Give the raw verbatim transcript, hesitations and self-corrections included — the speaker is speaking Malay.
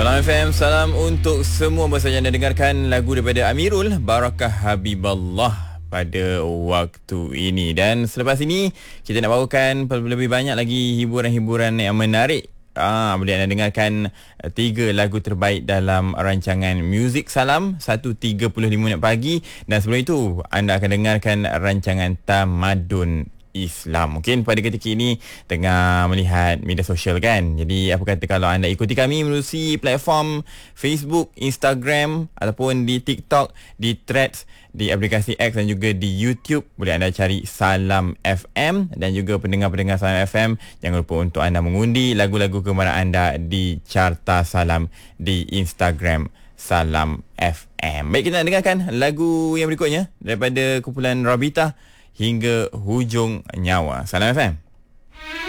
Salam F M, salam untuk semua. Baru saja anda dengarkan lagu daripada Amirul, Barakah Habiballah pada waktu ini. Dan selepas ini kita nak bawakan lebih banyak lagi hiburan-hiburan yang menarik. Ah, boleh anda dengarkan uh, tiga lagu terbaik dalam rancangan Muzik Salam satu tiga puluh lima minit pagi. Dan sebelum itu anda akan dengarkan rancangan Tamadun Islam. Mungkin pada ketika ini tengah melihat media sosial kan. Jadi apa kata kalau anda ikuti kami melalui platform Facebook, Instagram ataupun di TikTok, di Threads, di aplikasi X dan juga di YouTube. Boleh anda cari Salam F M. Dan juga pendengar-pendengar Salam F M, jangan lupa untuk anda mengundi lagu-lagu kegemaran anda di Carta Salam di Instagram Salam F M. Baik, kita nak dengarkan lagu yang berikutnya daripada kumpulan Rabita, Hingga Hujung Nyawa. Salam F M.